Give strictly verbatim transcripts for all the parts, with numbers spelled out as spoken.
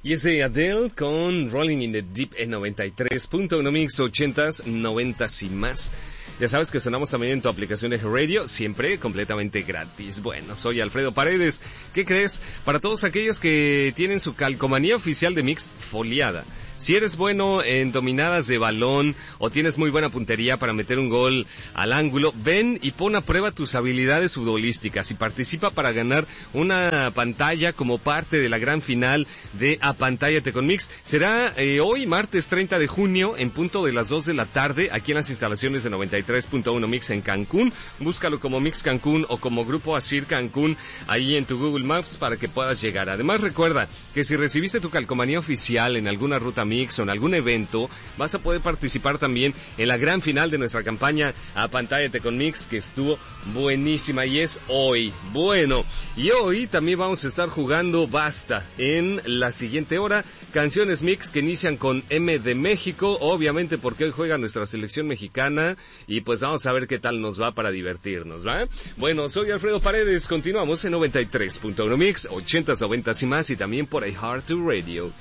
Y es de Adele con Rolling in the Deep en noventa y tres punto uno Mix, ochentas, noventas y más. Ya sabes que sonamos también en tu aplicación de radio, siempre completamente gratis. Bueno, soy Alfredo Paredes. ¿Qué crees? Para todos aquellos que tienen su calcomanía oficial de Mix foliada, si eres bueno en dominadas de balón o tienes muy buena puntería para meter un gol al ángulo, ven y pon a prueba tus habilidades futbolísticas y participa para ganar una pantalla como parte de la gran final de Apantállate con Mix. Será eh, hoy, martes treinta de junio, en punto de las dos de la tarde, aquí en las instalaciones de noventa y tres punto uno Mix en Cancún. Búscalo como Mix Cancún o como Grupo Asir Cancún ahí en tu Google Maps para que puedas llegar. Además, recuerda que si recibiste tu calcomanía oficial en alguna ruta Mix o en algún evento, vas a poder participar también en la gran final de nuestra campaña Apantállate con Mix, que estuvo buenísima y es hoy. Bueno, y hoy también vamos a estar jugando Basta en la siguiente hora. Canciones Mix que inician con M de México, obviamente porque hoy juega nuestra selección mexicana y pues vamos a ver qué tal nos va para divertirnos, ¿va? Bueno, soy Alfredo Paredes, continuamos en noventa y tres punto uno Mix, ochentas, noventas y más, y también por iHeartRadio.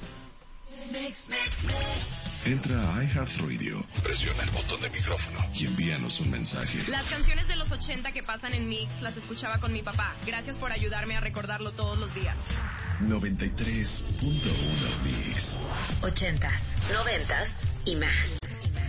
Entra a iHeartRadio, presiona el botón de micrófono y envíanos un mensaje. Las canciones de los ochenta que pasan en Mix las escuchaba con mi papá. Gracias por ayudarme a recordarlo todos los días. noventa y tres punto uno Mix. Ochentas, noventas y más.